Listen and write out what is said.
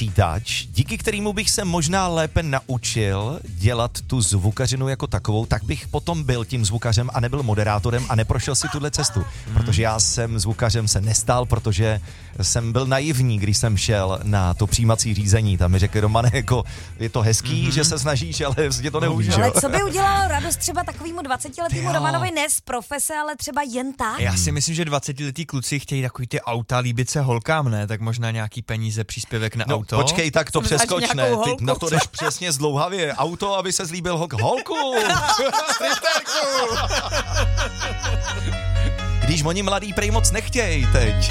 počítač, díky kterému bych se možná lépe naučil dělat tu zvukařinu jako takovou, tak bych potom byl tím zvukařem a nebyl moderátorem a neprošel si tuhle cestu. Protože já jsem zvukařem se nestal, protože jsem byl naivní, když jsem šel na to přijímací řízení. Tam mi řekli, Romane, jako je to hezký, že se snažíš, ale vlastně to neumíš. Ale co by udělalo radost třeba takovýmu 20letýmu Romanovi, ne z profese, ale třeba jen tak? Já si myslím, že 20letý kluci chtějí takový ty auta, líbit se holkám, ne? Tak možná nějaký peníze, příspěvek na auto. Počkej, tak to přeskoč, ne? Ty na to jdeš co? přesně zdlouhavě. Auto, aby se zlíbil holku! Když oni mladý prej moc nechtějí teď.